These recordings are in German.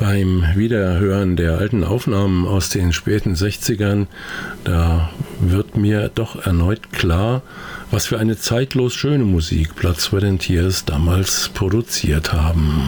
Beim Wiederhören der alten Aufnahmen aus den späten 60ern, da wird mir doch erneut klar, was für eine zeitlos schöne Musik Blood, Sweat & Tears damals produziert haben.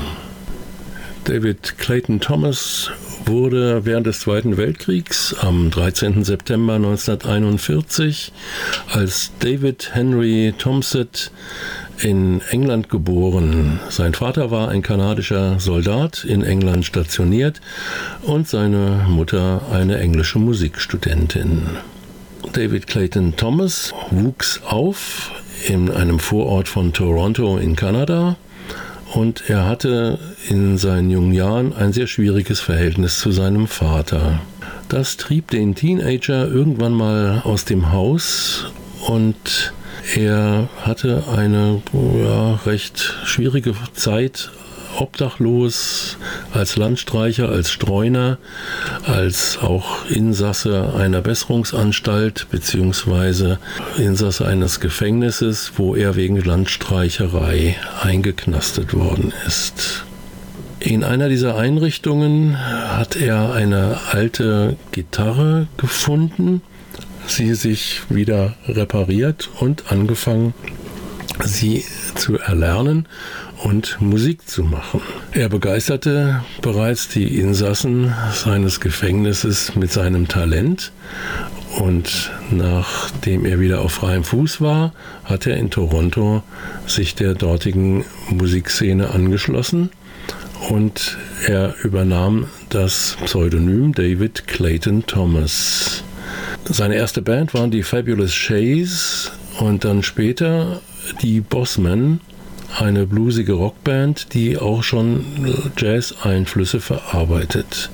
David Clayton Thomas wurde während des Zweiten Weltkriegs am 13. September 1941 als David Henry Thompson in England geboren. Sein Vater war ein kanadischer Soldat in England stationiert und seine Mutter eine englische Musikstudentin. David Clayton Thomas wuchs auf in einem Vorort von Toronto in Kanada. Und er hatte in seinen jungen Jahren ein sehr schwieriges Verhältnis zu seinem Vater. Das trieb den Teenager irgendwann mal aus dem Haus und er hatte eine recht schwierige Zeit, obdachlos, als Landstreicher, als Streuner, als auch Insasse einer Besserungsanstalt bzw. Insasse eines Gefängnisses, wo er wegen Landstreicherei eingeknastet worden ist. In einer dieser Einrichtungen hat er eine alte Gitarre gefunden, sie sich wieder repariert und angefangen, sie zu erlernen und Musik zu machen. Er begeisterte bereits die Insassen seines Gefängnisses mit seinem Talent und nachdem er wieder auf freiem Fuß war, hat er in Toronto sich der dortigen Musikszene angeschlossen und er übernahm das Pseudonym David Clayton Thomas. Seine erste Band waren die Fabulous Shays und dann später die Bossmen, eine bluesige Rockband, die auch schon Jazz-Einflüsse verarbeitet.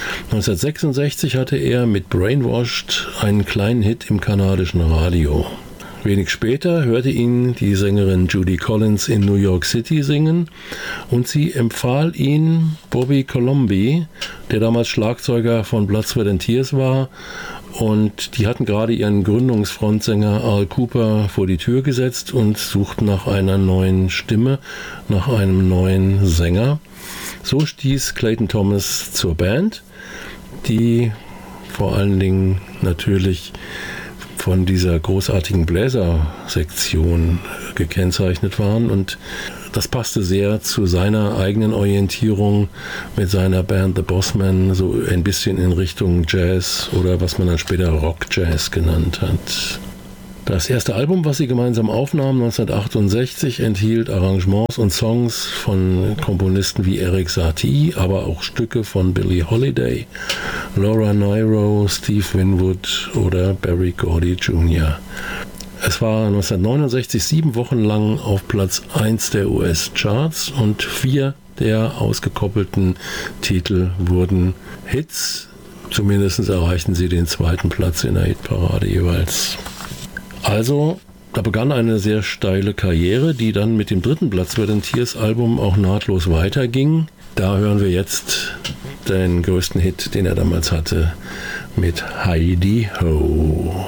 1966 hatte er mit Brainwashed einen kleinen Hit im kanadischen Radio. Wenig später hörte ihn die Sängerin Judy Collins in New York City singen und sie empfahl ihn Bobby Colomby, der damals Schlagzeuger von Blood, Sweat & Tears war. Und die hatten gerade ihren Gründungsfrontsänger Al Kooper vor die Tür gesetzt und suchten nach einer neuen Stimme, nach einem neuen Sänger. So stieß Clayton Thomas zur Band, die vor allen Dingen natürlich von dieser großartigen Bläsersektion gekennzeichnet waren und das passte sehr zu seiner eigenen Orientierung mit seiner Band The Bossmen, so ein bisschen in Richtung Jazz oder was man dann später Rock-Jazz genannt hat. Das erste Album, was sie gemeinsam aufnahmen, 1968, enthielt Arrangements und Songs von Komponisten wie Eric Satie, aber auch Stücke von Billie Holiday, Laura Nyro, Steve Winwood oder Berry Gordy Jr. Es war 1969 7 Wochen lang auf Platz 1 der US-Charts und 4 der ausgekoppelten Titel wurden Hits. Zumindest erreichten sie den 2. Platz in der Hitparade jeweils. Also, da begann eine sehr steile Karriere, die dann mit dem 3. Blood, Sweat & Tears Album auch nahtlos weiterging. Da hören wir jetzt den größten Hit, den er damals hatte, mit Heidi Ho.